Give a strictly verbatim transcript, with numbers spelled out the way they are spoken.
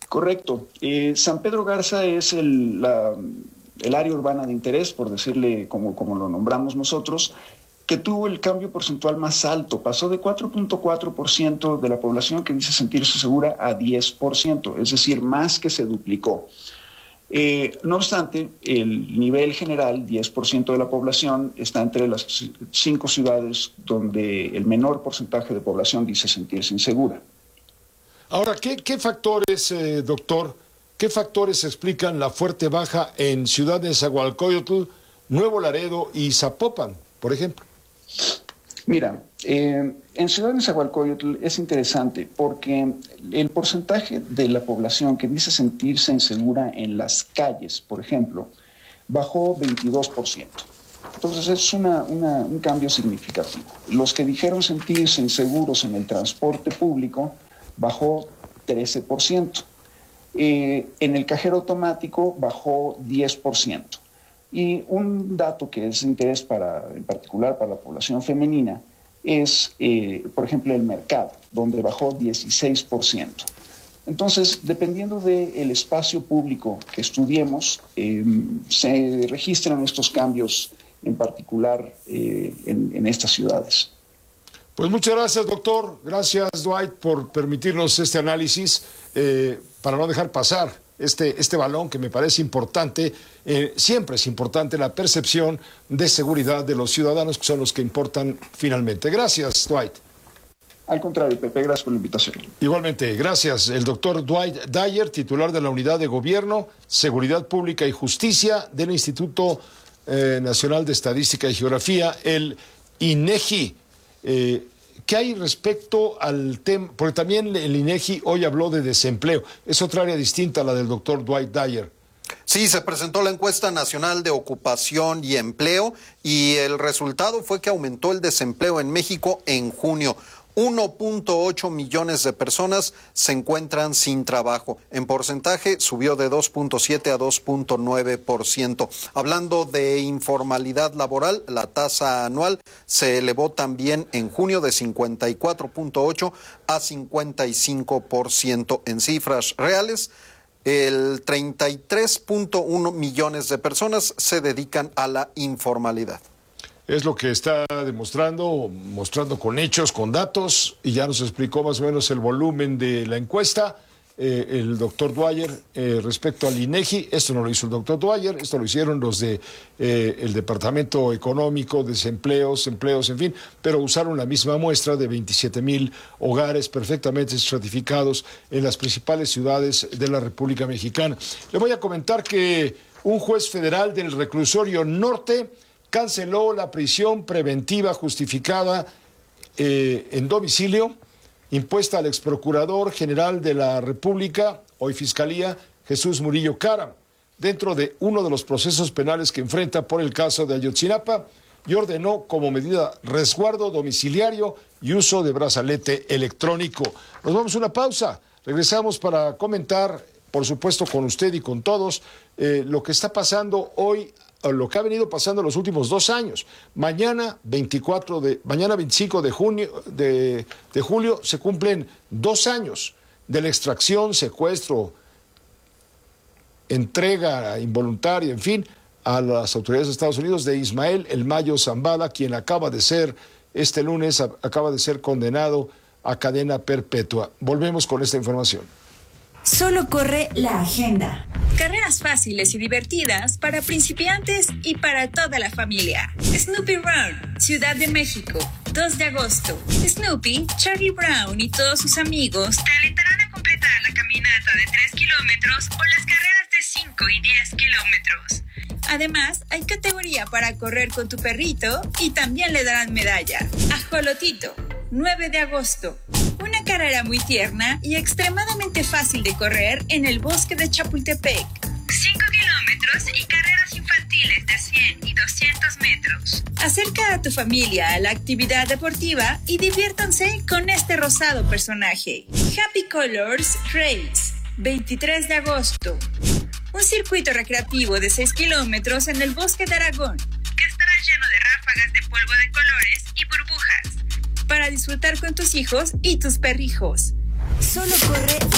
Correcto. Eh, San Pedro Garza es el, la, el área urbana de interés, por decirle como, como lo nombramos nosotros, que tuvo el cambio porcentual más alto. Pasó de cuatro punto cuatro por ciento de la población que dice sentirse segura a diez por ciento, es decir, más que se duplicó. Eh, no obstante, el nivel general, diez por ciento de la población, está entre las cinco ciudades donde el menor porcentaje de población dice sentirse insegura. Ahora, ¿qué, qué factores, eh, doctor, qué factores explican la fuerte baja en Ciudad de Nezahualcóyotl, Nuevo Laredo y Zapopan, por ejemplo? Mira, eh, en Ciudad de Nezahualcóyotl es interesante porque el porcentaje de la población que dice sentirse insegura en las calles, por ejemplo, bajó veintidós por ciento. Entonces es una, una, un cambio significativo. Los que dijeron sentirse inseguros en el transporte público bajó trece por ciento. Eh, en el cajero automático bajó diez por ciento. Y un dato que es de interés para, en particular para la población femenina es, eh, por ejemplo, el mercado, donde bajó dieciséis por ciento. Entonces, dependiendo del espacio público que estudiemos, eh, se registran estos cambios en particular eh, en, en estas ciudades. Pues muchas gracias, doctor. Gracias, Dwight, por permitirnos este análisis eh, para no dejar pasar este, este balón que me parece importante. Eh, siempre es importante la percepción de seguridad de los ciudadanos, que son los que importan finalmente. Gracias, Dwight. Al contrario, Pepe, gracias por la invitación. Igualmente, gracias. El doctor Dwight Dyer, titular de la Unidad de Gobierno, Seguridad Pública y Justicia del Instituto eh, Nacional de Estadística y Geografía, el INEGI. Eh, ¿Qué hay respecto al tema? Porque también el INEGI hoy habló de desempleo. Es otra área distinta a la del doctor Dwight Dyer. Sí, se presentó la encuesta nacional de ocupación y empleo y el resultado fue que aumentó el desempleo en México en junio. uno punto ocho millones de personas se encuentran sin trabajo. En porcentaje subió de dos punto siete a dos punto nueve por ciento. Hablando de informalidad laboral, la tasa anual se elevó también en junio de cincuenta y cuatro punto ocho a cincuenta y cinco por ciento. En cifras reales, el treinta y tres punto uno millones de personas se dedican a la informalidad. Es lo que está demostrando, mostrando con hechos, con datos, y ya nos explicó más o menos el volumen de la encuesta, eh, el doctor Dwyer, eh, respecto al INEGI. Esto no lo hizo el doctor Dwyer, esto lo hicieron los de eh, el Departamento Económico, Desempleos, Empleos, en fin, pero usaron la misma muestra de veintisiete mil hogares perfectamente estratificados en las principales ciudades de la República Mexicana. Le voy a comentar que un juez federal del Reclusorio Norte canceló la prisión preventiva justificada eh, en domicilio impuesta al exprocurador general de la República, hoy Fiscalía, Jesús Murillo Caram, dentro de uno de los procesos penales que enfrenta por el caso de Ayotzinapa, y ordenó como medida resguardo domiciliario y uso de brazalete electrónico. Nos vamos a una pausa, regresamos para comentar, por supuesto con usted y con todos, eh, lo que está pasando hoy, lo que ha venido pasando los últimos dos años. Mañana, veinticuatro de, mañana veinticinco de, junio, de, de julio se cumplen dos años de la extracción, secuestro, entrega involuntaria, en fin, a las autoridades de Estados Unidos de Ismael El Mayo Zambada, quien acaba de ser, este lunes, acaba de ser condenado a cadena perpetua. Volvemos con esta información. Solo corre la agenda. Carreras fáciles y divertidas para principiantes y para toda la familia. Snoopy Run, Ciudad de México, dos de agosto. Snoopy, Charlie Brown y todos sus amigos te alentarán a completar la caminata de tres kilómetros o las carreras de cinco y diez kilómetros. Además, hay categoría para correr con tu perrito y también le darán medalla. Ajolotito, nueve de agosto. Una carrera muy tierna y extremadamente fácil de correr en el bosque de Chapultepec. cinco kilómetros y carreras infantiles de cien y doscientos metros. Acerca a tu familia a la actividad deportiva y diviértanse con este rosado personaje. Happy Colors Race, veintitrés de agosto. Un circuito recreativo de seis kilómetros en el bosque de Aragón, que estará lleno de ráfagas de polvo de colores y burbujas, para disfrutar con tus hijos y tus perrijos. Solo corre